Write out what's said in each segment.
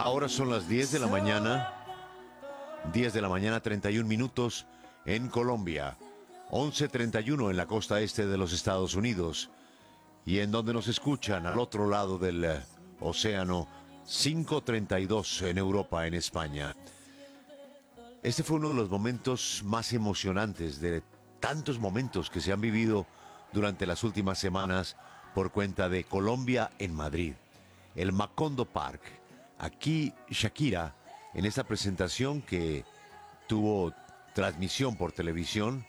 Ahora son las 10 de la mañana, 10 de la mañana 31 minutos en Colombia, 11:31 en la costa este de los Estados Unidos y en donde nos escuchan al otro lado del océano, 5:32 en Europa, en España. Este fue uno de los momentos más emocionantes de tantos momentos que se han vivido durante las últimas semanas por cuenta de Colombia en Madrid, el Macondo Park. Aquí Shakira, en esta presentación que tuvo transmisión por televisión,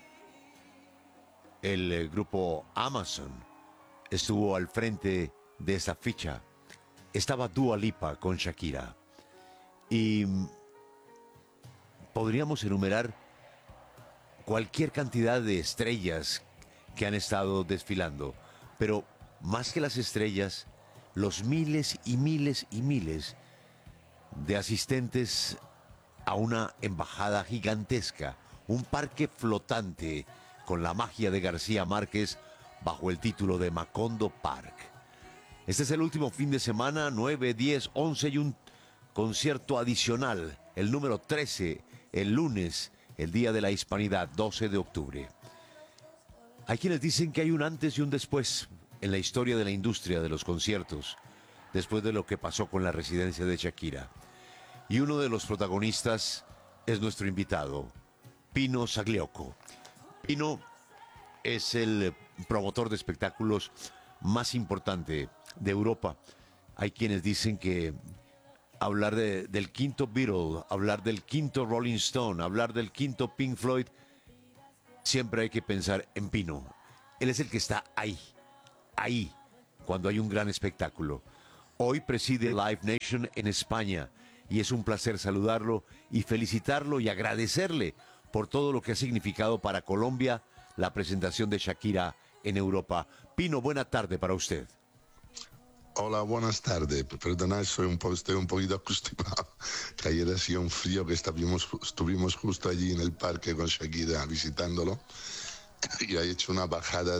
el grupo Amazon estuvo al frente de esa ficha. Estaba Dua Lipa con Shakira. Y podríamos enumerar cualquier cantidad de estrellas que han estado desfilando, pero más que las estrellas, los miles y miles y miles de asistentes a una embajada gigantesca, un parque flotante con la magia de García Márquez bajo el título de Macondo Park. Este es el último fin de semana, 9, 10, 11 y un concierto adicional, el número 13, el lunes, el Día de la Hispanidad, 12 de octubre. Hay quienes dicen que hay un antes y un después en la historia de la industria de los conciertos, después de lo que pasó con la residencia de Shakira. Y uno de los protagonistas es nuestro invitado, Pino Zagliocco. Pino es el promotor de espectáculos más importante de Europa. Hay quienes dicen que hablar del quinto Beatle, hablar del quinto Rolling Stone, hablar del quinto Pink Floyd, siempre hay que pensar en Pino. Él es el que está ahí, cuando hay un gran espectáculo. Hoy preside Live Nation en España y es un placer saludarlo y felicitarlo y agradecerle por todo lo que ha significado para Colombia la presentación de Shakira en Europa. Pino, buena tarde para usted. Hola, buenas tardes. Perdonad, estoy un poquito acostumbrado. Que ayer hacía un frío que estuvimos justo allí en el parque con Shakira visitándolo. Y ha hecho una bajada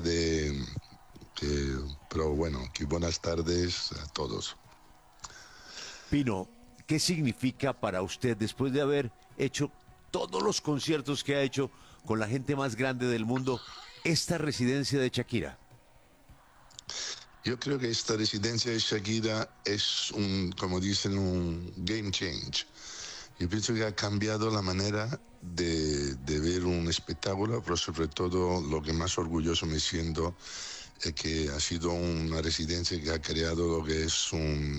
pero bueno, que buenas tardes a todos. Pino, ¿qué significa para usted después de haber hecho todos los conciertos que ha hecho con la gente más grande del mundo, esta residencia de Shakira? Yo creo que esta residencia de Shakira es como dicen, un game change. Yo pienso que ha cambiado la manera de ver un espectáculo, pero sobre todo lo que más orgulloso me siento es que ha sido una residencia que ha creado lo que es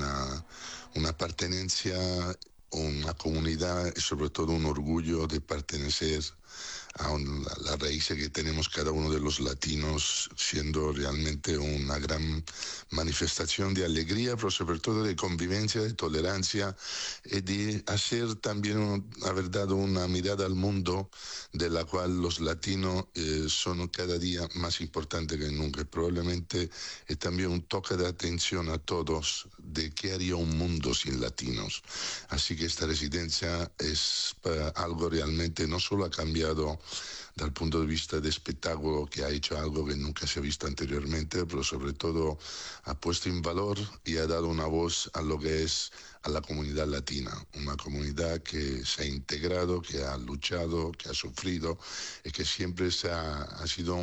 una pertenencia, una comunidad y sobre todo un orgullo de pertenecer a la raíz que tenemos cada uno de los latinos, siendo realmente una gran manifestación de alegría, pero sobre todo de convivencia, de tolerancia, y de hacer también, haber dado una mirada al mundo de la cual los latinos son cada día más importantes que nunca. Y probablemente es también un toque de atención a todos de qué haría un mundo sin latinos. Así que esta residencia es algo realmente, no solo ha cambiado dal punto de vista de espectáculo, que ha hecho algo que nunca se ha visto anteriormente, pero sobre todo ha puesto en valor y ha dado una voz a lo que es a la comunidad latina, una comunidad que se ha integrado, que ha luchado, que ha sufrido y que siempre ha sido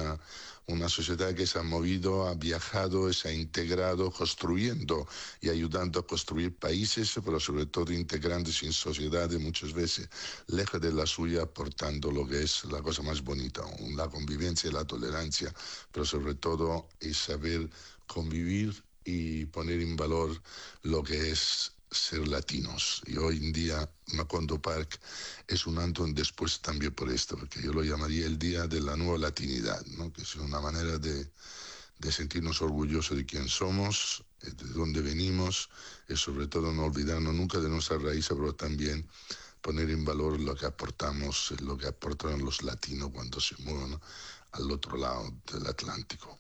una sociedad que se ha movido, ha viajado, se ha integrado, construyendo y ayudando a construir países, pero sobre todo integrándose en sociedades muchas veces lejos de la suya, aportando lo que es la cosa más bonita, la convivencia y la tolerancia, pero sobre todo es saber convivir y poner en valor lo que es ser latinos. Y hoy en día Macondo Park es un antes y un después también por esto, porque yo lo llamaría el día de la nueva latinidad, ¿no? Que es una manera de sentirnos orgullosos de quién somos, de dónde venimos, y sobre todo no olvidarnos nunca de nuestra raíz, pero también poner en valor lo que aportamos, lo que aportan los latinos cuando se mueven, ¿no?, al otro lado del Atlántico.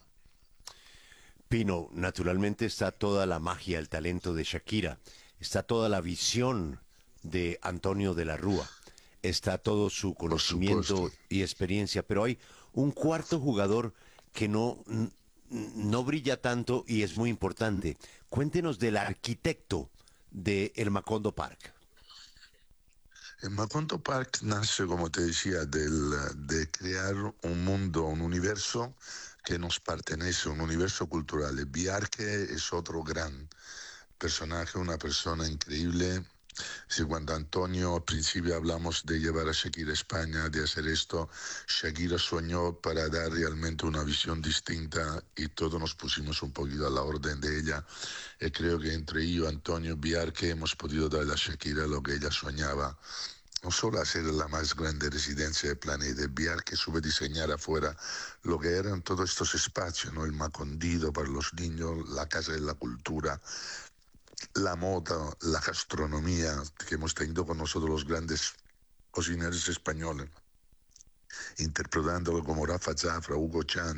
Pino, naturalmente está toda la magia, el talento de Shakira, está toda la visión de Antonio de la Rúa, está todo su conocimiento y experiencia, pero hay un cuarto jugador que no brilla tanto y es muy importante. Cuéntenos del arquitecto de el Macondo Park? El Macondo Park nace, como te decía, de crear un mundo, un universo que nos pertenece, un universo cultural. El Biarque es otro gran personaje, una persona increíble. Sí, cuando Antonio, al principio hablamos de llevar a Shakira a España, de hacer esto, Shakira soñó para dar realmente una visión distinta y todos nos pusimos un poquito a la orden de ella. Y creo que entre yo, Antonio, Biarque hemos podido darle a Shakira lo que ella soñaba. No solo hacer la más grande residencia del planeta, el Biarque supe diseñar afuera lo que eran todos estos espacios, ¿no? El Macondido para los niños, la Casa de la Cultura, la moda, la gastronomía que hemos tenido con nosotros los grandes cocineros españoles, interpretándolo como Rafa Zafra, Hugo Chan,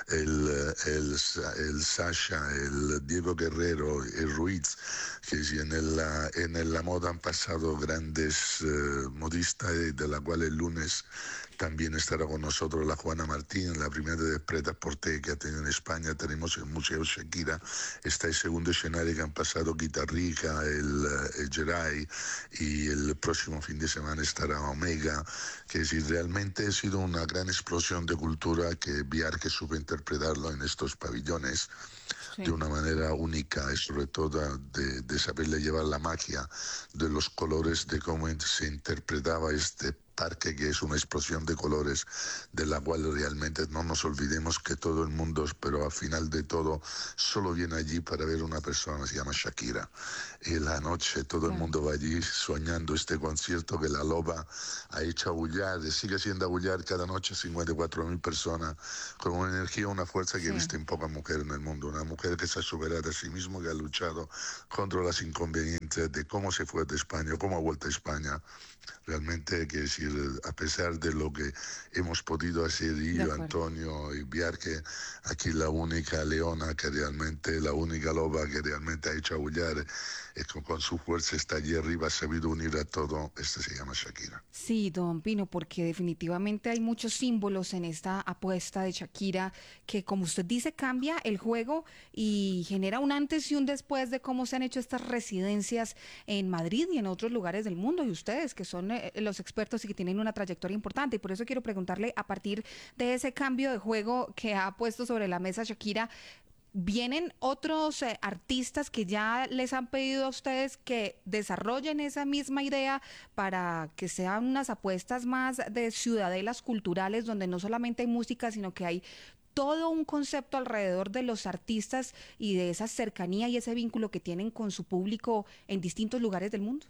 el Sasha, el Diego Guerrero, el Ruiz, que si en la moda han pasado grandes modistas, de la cual el lunes también estará con nosotros la Juana Martín, la primera de Preta Porte que ha tenido en España. Tenemos el Museo Shakira, está el segundo escenario que han pasado Guitarrica, el Geray, y el próximo fin de semana estará Omega, que si realmente ha sido una gran explosión de cultura que Biarque supo interpretarlo en estos pabellones de Sí, una manera única y sobre todo de saberle llevar la magia de los colores, de cómo se interpretaba este parque que es una explosión de colores de la cual realmente no nos olvidemos que todo el mundo, pero al final de todo, solo viene allí para ver una persona, se llama Shakira. Y la noche todo el claro. mundo va allí soñando este concierto que la loba ha hecho agullar, sigue siendo agullar cada noche 54.000 personas, con una energía, una fuerza que he Sí. visto en pocas mujeres en el mundo. Una mujer que se ha superado a sí misma, que ha luchado contra las inconveniencias de cómo se fue de España, cómo ha vuelto a España. Realmente hay que decir, a pesar de lo que hemos podido hacer De yo, acuerdo. Antonio y Biarque, aquí la única leona que realmente, la única loba que realmente ha hecho aullar, es que con su fuerza está allí arriba, ha sabido unir a todo, este se llama Shakira. Sí, don Pino, porque definitivamente hay muchos símbolos en esta apuesta de Shakira que, como usted dice, cambia el juego y genera un antes y un después de cómo se han hecho estas residencias en Madrid y en otros lugares del mundo. Y ustedes, que son los expertos y que tienen una trayectoria importante. Y por eso quiero preguntarle, a partir de ese cambio de juego que ha puesto sobre la mesa Shakira, ¿vienen otros artistas que ya les han pedido a ustedes que desarrollen esa misma idea para que sean unas apuestas más de ciudadelas culturales donde no solamente hay música, sino que hay todo un concepto alrededor de los artistas y de esa cercanía y ese vínculo que tienen con su público en distintos lugares del mundo?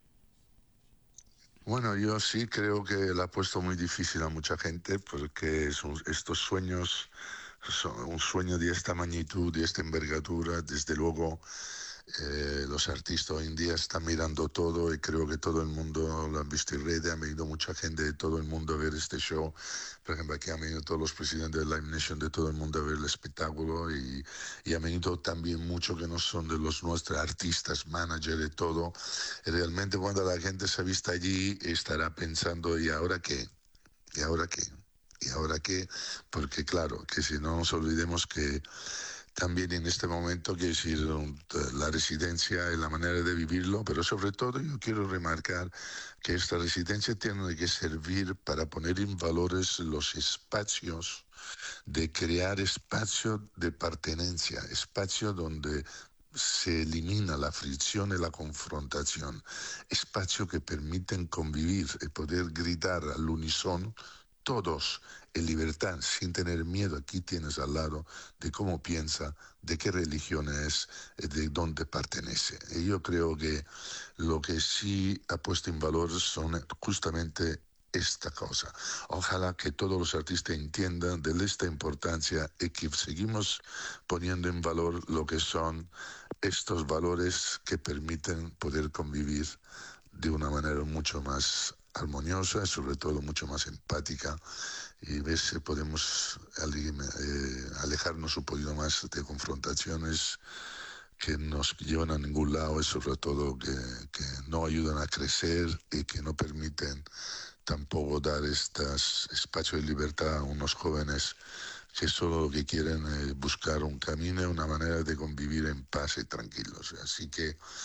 Bueno, yo sí creo que le ha puesto muy difícil a mucha gente porque estos sueños son un sueño de esta magnitud, de esta envergadura. Desde luego, los artistas hoy en día están mirando todo y creo que todo el mundo lo han visto en redes. Ha venido mucha gente de todo el mundo a ver este show. Por ejemplo, aquí han venido todos los presidentes de Live Nation de todo el mundo a ver el espectáculo y han venido también muchos que no son de los nuestros artistas, managers de todo. Y realmente cuando la gente se ha visto allí estará pensando, ¿y ahora qué? ¿Y ahora qué? ¿Y ahora qué? Porque claro, que si no nos olvidemos que también en este momento, que decir, la residencia y la manera de vivirlo, pero sobre todo yo quiero remarcar que esta residencia tiene que servir para poner en valores los espacios, de crear espacio de pertenencia, espacio donde se elimina la fricción y la confrontación, espacio que permiten convivir y poder gritar al unísono todos en libertad, sin tener miedo. Aquí tienes al lado de cómo piensa, de qué religión es, de dónde pertenece. Y yo creo que lo que sí ha puesto en valor son justamente esta cosa. Ojalá que todos los artistas entiendan de esta importancia y que seguimos poniendo en valor lo que son estos valores que permiten poder convivir de una manera mucho más armoniosa, sobre todo mucho más empática, y ver si podemos alejarnos un poquito más de confrontaciones que nos llevan a ningún lado y sobre todo que no ayudan a crecer y que no permiten tampoco dar estos espacios de libertad a unos jóvenes que solo lo que quieren es buscar un camino, una manera de convivir en paz y tranquilos. Así que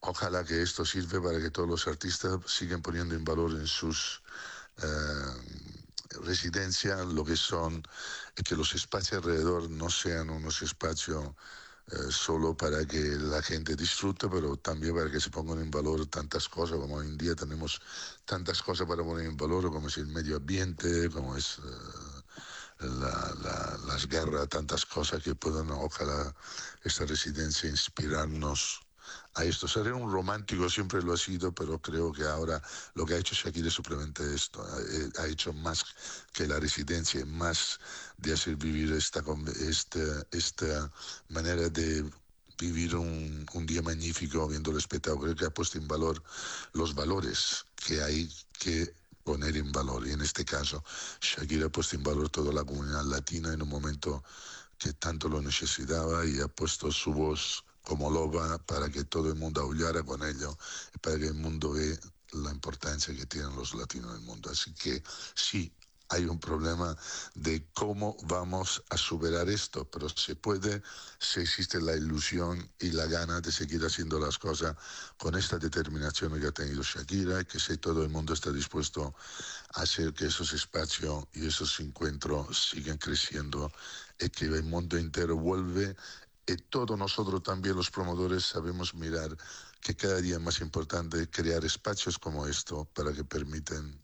ojalá que esto sirva para que todos los artistas sigan poniendo en valor en sus residencias lo que son, que los espacios alrededor no sean unos espacios solo para que la gente disfrute, pero también para que se pongan en valor tantas cosas, como hoy en día tenemos tantas cosas para poner en valor, como es el medio ambiente, como es las guerras, tantas cosas que puedan, ojalá, esta residencia inspirarnos a esto. Ser un romántico siempre lo ha sido, pero creo que ahora lo que ha hecho Shakira es simplemente esto. Ha hecho más que la residencia, más de hacer vivir esta manera de vivir un día magnífico viendo el espectáculo. Creo que ha puesto en valor los valores que hay que poner en valor. Y en este caso, Shakira ha puesto en valor toda la comunidad latina en un momento que tanto lo necesitaba y ha puesto su voz como loba para que todo el mundo aullara con ello, para que el mundo vea la importancia que tienen los latinos en el mundo. Así que sí, hay un problema de cómo vamos a superar esto, pero se puede si existe la ilusión y la gana de seguir haciendo las cosas con esta determinación que ha tenido Shakira, y que si todo el mundo está dispuesto a hacer que esos espacios y esos encuentros sigan creciendo y que el mundo entero vuelve. Y todos nosotros también los promotores sabemos mirar que cada día es más importante crear espacios como esto para que permiten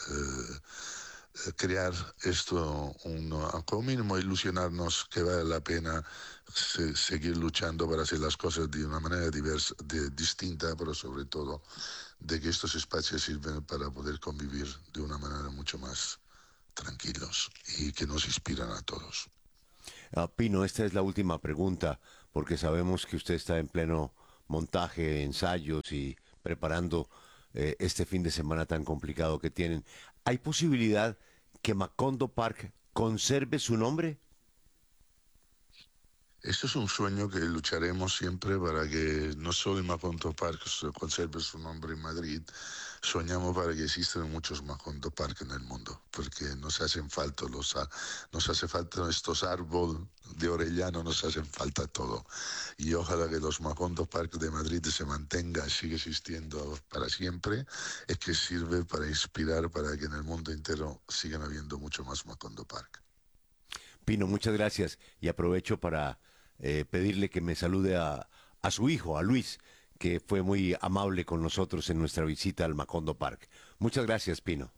crear esto, como mínimo ilusionarnos que vale la pena seguir luchando para hacer las cosas de una manera diversa, distinta, pero sobre todo de que estos espacios sirven para poder convivir de una manera mucho más tranquilos y que nos inspiran a todos. Pino, esta es la última pregunta, porque sabemos que usted está en pleno montaje, ensayos y preparando este fin de semana tan complicado que tienen. ¿Hay posibilidad que Macondo Park conserve su nombre? Esto es un sueño que lucharemos siempre para que no solo el Macondo Park conserve su nombre en Madrid, soñamos para que existan muchos Macondo Park en el mundo, porque nos hacen falta nos hace falta estos árboles de Orellano, nos hacen falta todo. Y ojalá que los Macondo Park de Madrid se mantenga, siga existiendo para siempre, es que sirve para inspirar para que en el mundo entero sigan habiendo mucho más Macondo Park. Pino, muchas gracias y aprovecho para pedirle que me salude a su hijo, a Luis, que fue muy amable con nosotros en nuestra visita al Macondo Park. Muchas gracias, Pino.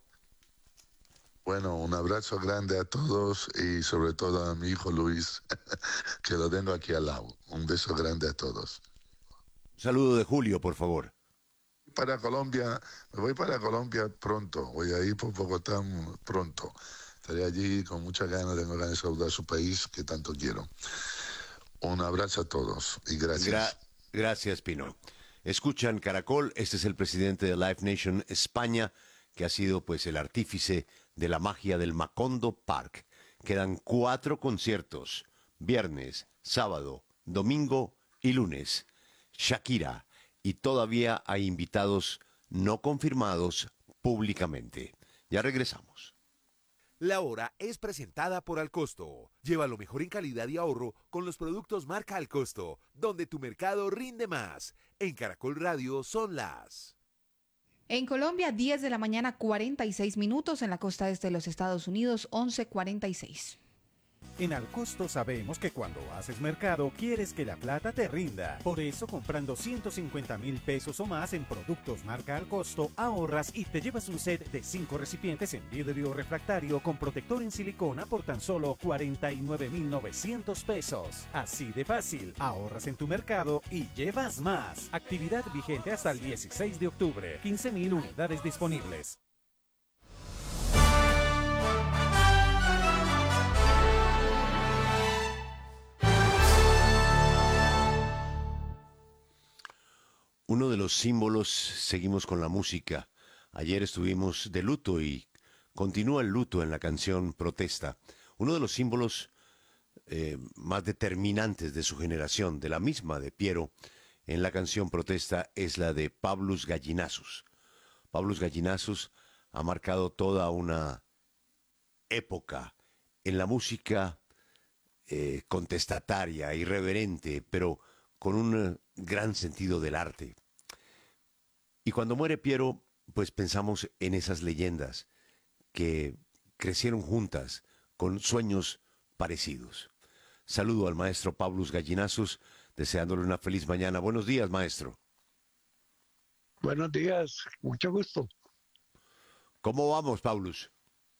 Bueno, un abrazo grande a todos y sobre todo a mi hijo Luis, que lo tengo aquí al lado. Un beso grande a todos. Un saludo de Julio, por favor. Para Colombia, me voy para Colombia pronto, voy a ir por Bogotá pronto. Estaré allí con muchas ganas, tengo ganas de saludar a su país que tanto quiero. Un abrazo a todos y gracias. Gracias, Pino. Escuchan Caracol, este es el presidente de Live Nation España, que ha sido pues el artífice de la magia del Macondo Park. Quedan 4 conciertos, viernes, sábado, domingo y lunes. Shakira, y todavía hay invitados no confirmados públicamente. Ya regresamos. La hora es presentada por Alcosto. Lleva lo mejor en calidad y ahorro con los productos marca Alcosto, donde tu mercado rinde más. En Caracol Radio son las... En Colombia, 10 de la mañana, 46 minutos. En la costa este de los Estados Unidos, 11:46. En Alcosto sabemos que cuando haces mercado quieres que la plata te rinda. Por eso, comprando 150,000 pesos o más en productos marca Alcosto, ahorras y te llevas un set de 5 recipientes en vidrio refractario con protector en silicona por tan solo 49,900 pesos. Así de fácil, ahorras en tu mercado y llevas más. Actividad vigente hasta el 16 de octubre. 15,000 unidades disponibles. Uno de los símbolos, seguimos con la música. Ayer estuvimos de luto y continúa el luto en la canción Protesta. Uno de los símbolos más determinantes de su generación, de la misma de Piero, en la canción Protesta, es la de Pablos Gallinazos. Pablos Gallinazos ha marcado toda una época en la música contestataria, irreverente, pero con un gran sentido del arte. Y cuando muere Piero, pues pensamos en esas leyendas que crecieron juntas con sueños parecidos. Saludo al maestro Pavlos Gallinazos, deseándole una feliz mañana. Buenos días, maestro. Buenos días, mucho gusto. ¿Cómo vamos, Pavlos?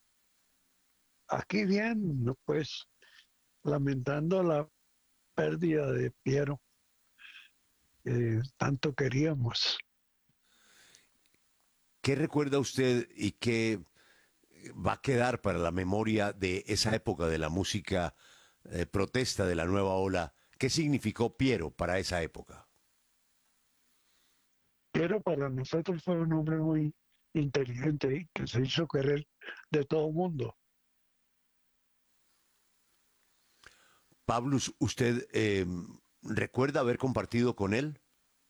Aquí bien, ¿no? Pues lamentando la pérdida de Piero, que tanto queríamos. ¿Qué recuerda usted y qué va a quedar para la memoria de esa época de la música protesta de la nueva ola? ¿Qué significó Piero para esa época? Piero para nosotros fue un hombre muy inteligente y que se hizo querer de todo el mundo. Pavlos, ¿usted recuerda haber compartido con él?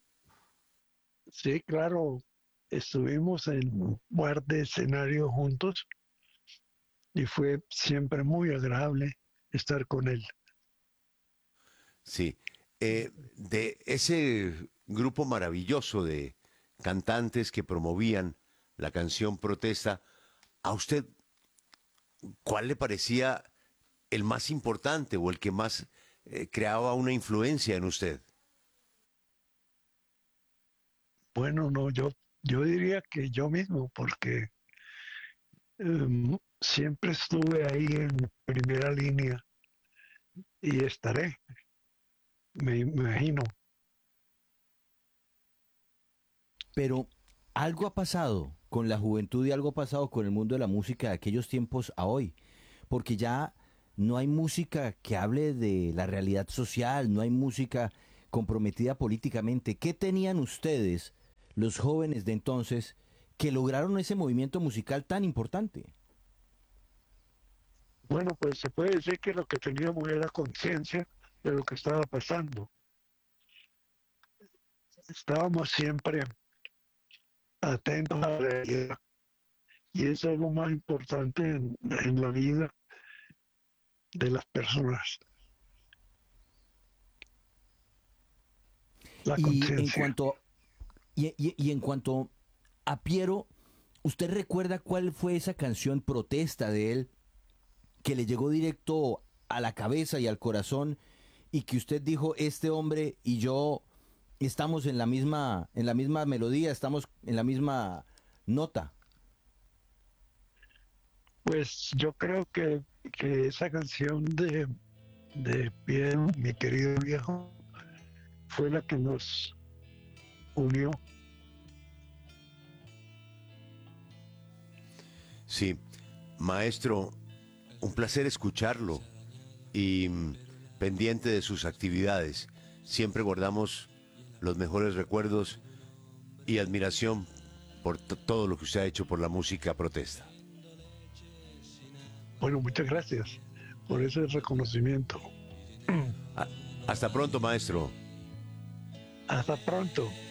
Sí, claro, estuvimos en un par de escenarios juntos y fue siempre muy agradable estar con él. Sí. De ese grupo maravilloso de cantantes que promovían la canción protesta, ¿a usted cuál le parecía el más importante o el que más creaba una influencia en usted? Bueno, no, yo diría que yo mismo, porque siempre estuve ahí en primera línea y estaré, me imagino. Pero algo ha pasado con la juventud y algo ha pasado con el mundo de la música de aquellos tiempos a hoy, porque ya no hay música que hable de la realidad social, no hay música comprometida políticamente. ¿Qué tenían ustedes, los jóvenes de entonces, que lograron ese movimiento musical tan importante? Bueno, pues se puede decir que lo que teníamos era conciencia de lo que estaba pasando. Estábamos siempre atentos a la realidad y eso es lo más importante en la vida de las personas, la Y en conciencia. cuanto y en cuanto a Piero, ¿usted recuerda cuál fue esa canción protesta de él que le llegó directo a la cabeza y al corazón y que usted dijo, este hombre y yo estamos en la misma melodía, estamos en la misma nota? Pues yo creo que esa canción de Piero, mi querido viejo, fue la que nos unió. Sí, maestro, un placer escucharlo y pendiente de sus actividades. Siempre guardamos los mejores recuerdos y admiración por todo lo que usted ha hecho por la música protesta. Bueno, muchas gracias por ese reconocimiento. Hasta pronto, maestro. Hasta pronto.